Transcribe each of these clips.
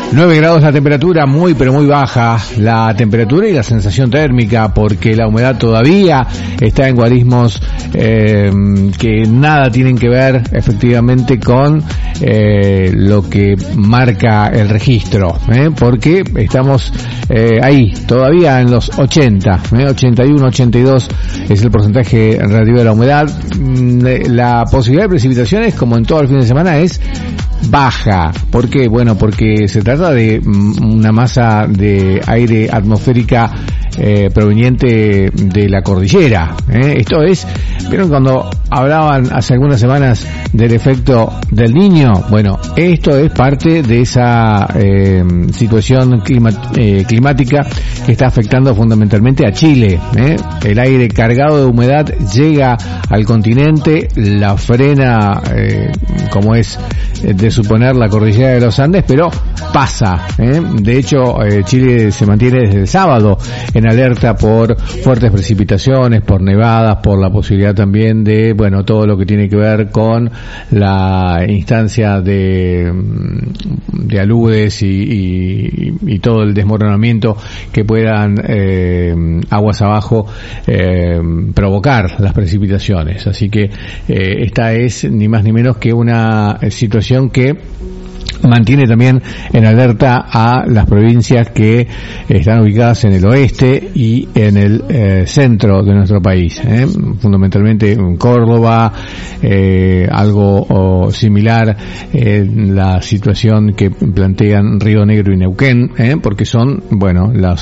9 grados la temperatura, muy pero muy baja la temperatura y la sensación térmica, porque la humedad todavía está en guarismos que nada tienen que ver efectivamente con lo que marca el registro, porque estamos ahí todavía en los 80, 81, 82 es el porcentaje relativo de la humedad. La posibilidad de precipitaciones, como en todo el fin de semana, es baja. ¿Por qué? Bueno, porque se trata de una masa de aire atmosférica proveniente de la cordillera. Esto es, ¿vieron cuando hablaban hace algunas semanas del efecto del Niño? Bueno, esto es parte de esa situación climática que está afectando fundamentalmente a Chile. El aire cargado de humedad llega al continente, la frena, como es de suponer, la cordillera de los Andes, pero pasa. De hecho, Chile se mantiene desde el sábado en alerta por fuertes precipitaciones, por nevadas, por la posibilidad también de, bueno, todo lo que tiene que ver con la instancia de aludes y todo el desmoronamiento que puedan aguas abajo provocar las precipitaciones. Así que esta es ni más ni menos que una situación que mantiene también en alerta a las provincias que están ubicadas en el oeste y en el centro de nuestro país, fundamentalmente en Córdoba, algo similar la situación que plantean Río Negro y Neuquén, porque son, bueno, las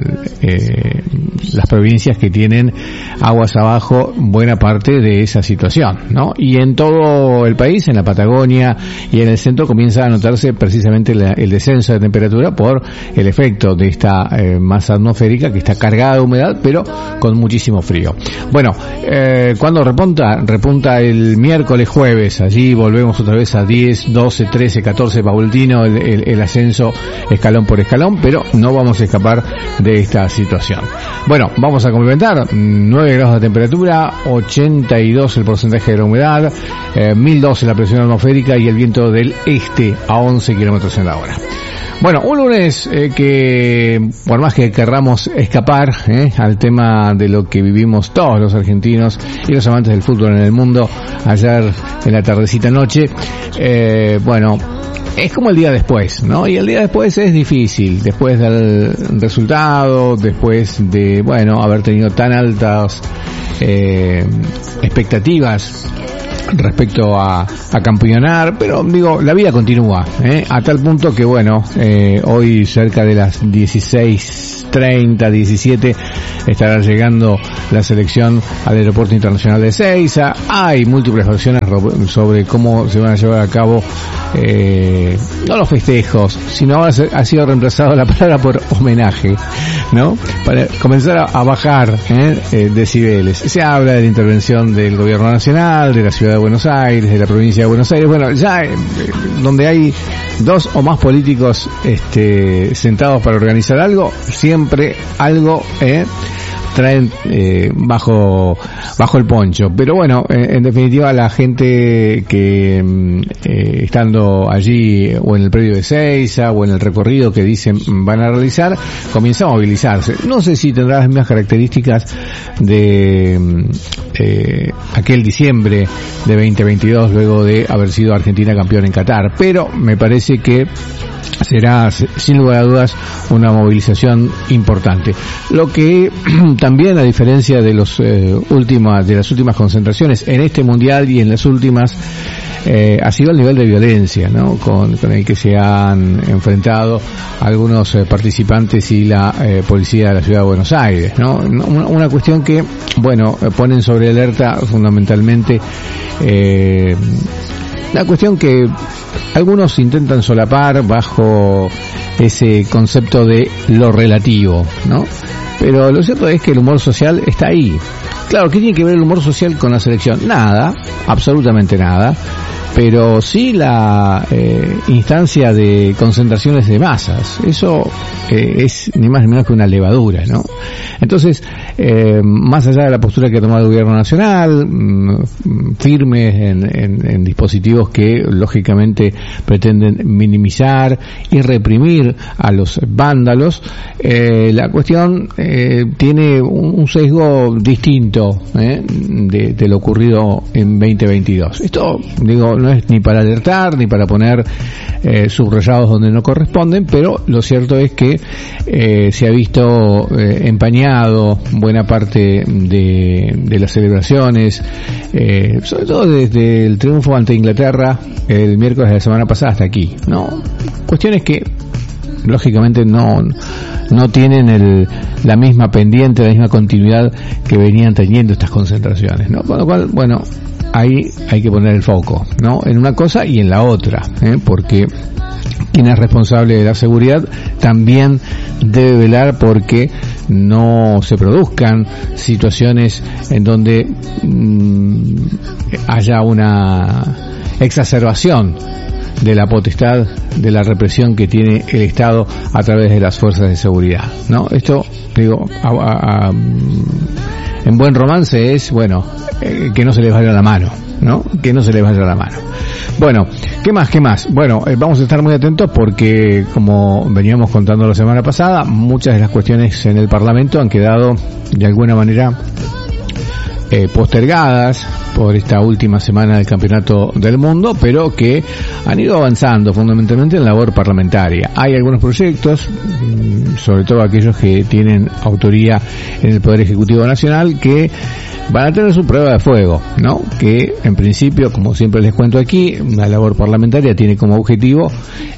provincias que tienen aguas abajo buena parte de esa situación, ¿no? Y en todo el país, en la Patagonia y en el centro, comienza a notarse precisamente el descenso de temperatura por el efecto de esta masa atmosférica que está cargada de humedad, pero con muchísimo frío. Bueno, ¿cuándo repunta? Repunta el miércoles, jueves. Allí volvemos otra vez a 10, 12, 13, 14 paulatino el ascenso escalón por escalón, pero no vamos a escapar de esta situación. Bueno, vamos a complementar. 9 grados de temperatura, 82 el porcentaje de la humedad, 1012 la presión atmosférica y el viento del este a 11 kilómetros en la hora. Bueno, un lunes que, por más que querramos escapar al tema de lo que vivimos todos los argentinos y los amantes del fútbol en el mundo ayer en la tardecita noche, bueno, es como el día después, ¿no? Y el día después es difícil, después del resultado, después de, bueno, haber tenido tan altas expectativas respecto a campeonar, pero digo, la vida continúa, a tal punto que, bueno, hoy cerca de las 16:30, 17 estará llegando la selección al aeropuerto internacional de Ezeiza. Hay múltiples versiones sobre cómo se van a llevar a cabo no los festejos, sino ahora ha sido reemplazado la palabra por homenaje, ¿no? Para comenzar a bajar decibeles. Se habla de la intervención del gobierno nacional, de la ciudad de Buenos Aires, de la provincia de Buenos Aires. Bueno, ya donde hay dos o más políticos sentados para organizar algo, siempre algo traen bajo el poncho. Pero bueno, en definitiva, la gente que estando allí o en el predio de Ezeiza o en el recorrido que dicen van a realizar, comienza a movilizarse. No sé si tendrá las mismas características de aquel diciembre de 2022, luego de haber sido Argentina campeón en Qatar, pero me parece que será sin lugar a dudas una movilización importante. Lo que también, a diferencia de las últimas concentraciones en este mundial y en las últimas, ha sido el nivel de violencia, ¿no? Con el que se han enfrentado algunos participantes y la policía de la ciudad de Buenos Aires, ¿no? Una cuestión que, bueno, ponen sobre alerta fundamentalmente la cuestión que algunos intentan solapar bajo ese concepto de lo relativo, ¿no? Pero lo cierto es que el humor social está ahí. Claro, ¿qué tiene que ver el humor social con la selección? Nada, absolutamente nada. pero sí la instancia de concentraciones de masas. Eso es ni más ni menos que una levadura, ¿no? Entonces, más allá de la postura que ha tomado el gobierno nacional, firme en dispositivos que lógicamente pretenden minimizar y reprimir a los vándalos, la cuestión tiene un sesgo distinto de lo ocurrido en 2022. Esto, digo, no es ni para alertar ni para poner subrayados donde no corresponden, pero lo cierto es que se ha visto empañado buena parte de las celebraciones, sobre todo desde el triunfo ante Inglaterra el miércoles de la semana pasada hasta aquí, ¿no? Cuestiones que lógicamente no tienen la misma pendiente, la misma continuidad que venían teniendo estas concentraciones, ¿no? Con lo cual, bueno, ahí hay que poner el foco, ¿no? En una cosa y en la otra, porque quien es responsable de la seguridad también debe velar porque no se produzcan situaciones en donde haya una exacerbación de la potestad de la represión que tiene el Estado a través de las fuerzas de seguridad, ¿no? Esto, digo, en buen romance es, bueno, que no se les vaya la mano, ¿no? Que no se les vaya la mano. Bueno, ¿qué más? Bueno, vamos a estar muy atentos porque, como veníamos contando la semana pasada, muchas de las cuestiones en el Parlamento han quedado de alguna manera postergadas por esta última semana del Campeonato del Mundo, pero que han ido avanzando fundamentalmente en labor parlamentaria. Hay algunos proyectos, sobre todo aquellos que tienen autoría en el Poder Ejecutivo Nacional, que van a tener su prueba de fuego, ¿no? Que en principio, como siempre les cuento aquí, la labor parlamentaria tiene como objetivo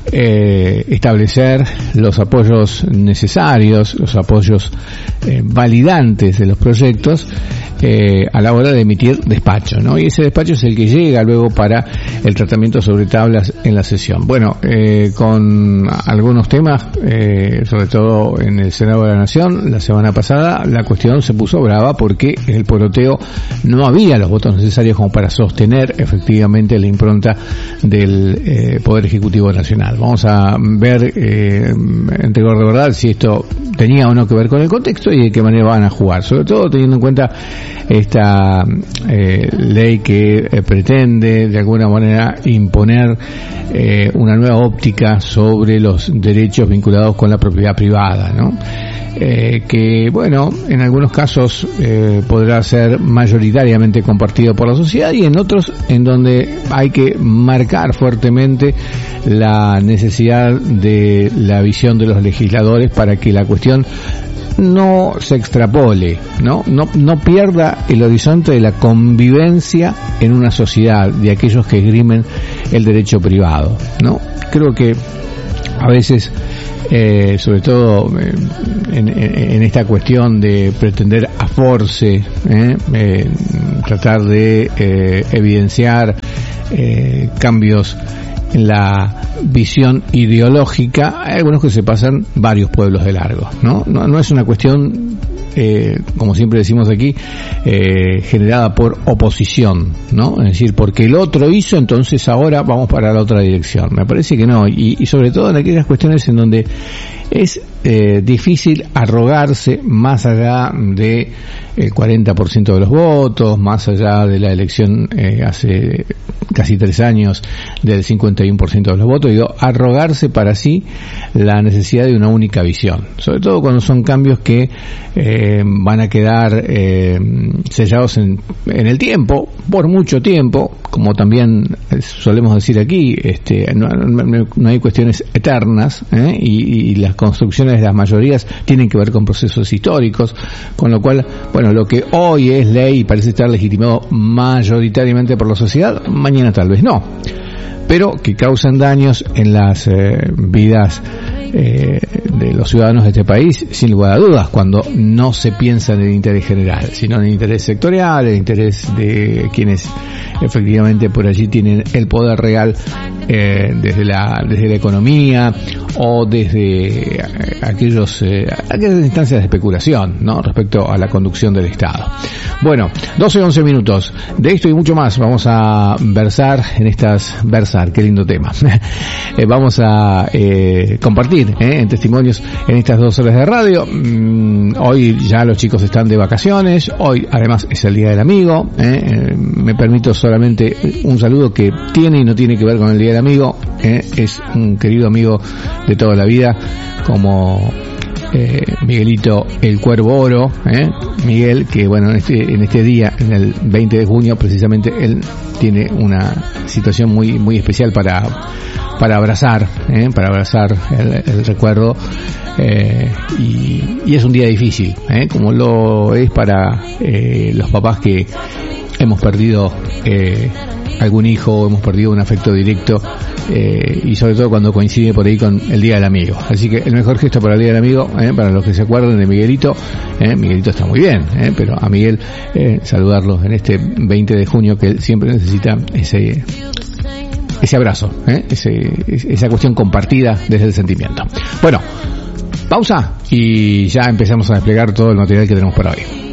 establecer los apoyos necesarios, los apoyos validantes de los proyectos a la hora de emitir despacho, ¿no? Y ese despacho es el que llega luego para el tratamiento sobre tablas en la sesión. Bueno, con algunos temas, sobre todo en el Senado de la Nación, la semana pasada la cuestión se puso brava porque en el poroteo no había los votos necesarios como para sostener efectivamente la impronta del Poder Ejecutivo Nacional. Vamos a ver, en rigor de verdad, si esto tenía o no que ver con el contexto y de qué manera van a jugar, sobre todo teniendo en cuenta esta ley que pretende de alguna manera imponer una nueva óptica sobre los derechos vinculados con la propiedad privada, ¿no? Que, bueno, en algunos casos podrá ser mayoritariamente compartido por la sociedad y en otros en donde hay que marcar fuertemente la necesidad de la visión de los legisladores para que la cuestión no se extrapole, no pierda el horizonte de la convivencia en una sociedad de aquellos que esgrimen el derecho privado, ¿no? Creo que a veces, sobre todo en esta cuestión de pretender a force, tratar de evidenciar cambios en la visión ideológica, hay algunos que se pasan varios pueblos de largo, no es una cuestión, como siempre decimos aquí, generada por oposición, ¿no? Es decir, porque el otro hizo, entonces ahora vamos para la otra dirección. Me parece que no, y sobre todo en aquellas cuestiones en donde es difícil arrogarse más allá de el 40% de los votos, más allá de la elección hace casi 3 años del 51% de los votos, arrogarse para sí la necesidad de una única visión, sobre todo cuando son cambios que van a quedar sellados en el tiempo, por mucho tiempo, como también solemos decir aquí, no hay cuestiones eternas, y las construcciones de las mayorías tienen que ver con procesos históricos, con lo cual, bueno, lo que hoy es ley y parece estar legitimado mayoritariamente por la sociedad, mañana tal vez no, pero que causan daños en las vidas de los ciudadanos de este país, sin lugar a dudas, cuando no se piensa en el interés general, sino en el interés sectorial, el interés de quienes efectivamente por allí tienen el poder real, desde la economía o desde aquellas instancias de especulación, ¿no?, respecto a la conducción del Estado. Bueno, 12-11 minutos. De esto y mucho más vamos a versar, qué lindo tema. Vamos a compartir en testimonios en estas 2 horas de radio. Hoy ya los chicos están de vacaciones, hoy además es el Día del Amigo. Me permito solamente un saludo que tiene y no tiene que ver con el Día del Amigo. Es un querido amigo de toda la vida, como Miguelito el Cuervo Oro, Miguel, que bueno, en este día, en el 20 de junio precisamente, él tiene una situación muy especial para abrazar el recuerdo, y es un día difícil, como lo es para los papás que hemos perdido algún hijo, hemos perdido un afecto directo, y sobre todo cuando coincide por ahí con el Día del Amigo. Así que el mejor gesto para el Día del Amigo, para los que se acuerden de Miguelito, Miguelito está muy bien, pero a Miguel saludarlo en este 20 de junio, que él siempre necesita ese abrazo, esa cuestión compartida desde el sentimiento. Bueno, pausa y ya empezamos a desplegar todo el material que tenemos para hoy.